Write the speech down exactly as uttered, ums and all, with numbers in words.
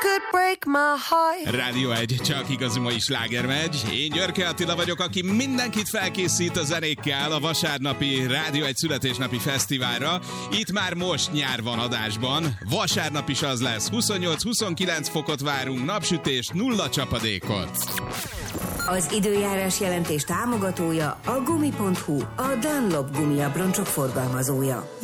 could break my heart. Rádió egy, csak igazi mai sláger megy. Én Györke Attila vagyok, aki mindenkit felkészít a zenékkel a vasárnapi Rádió egy születésnapi fesztiválra. Itt már most nyár van adásban. Vasárnap is az lesz. huszonnyolc-huszonkilenc fokot várunk, napsütés, nulla csapadékot. Az időjárás jelentés támogatója a gumi pont hu, a Dunlop gumi abroncsok forgalmazója.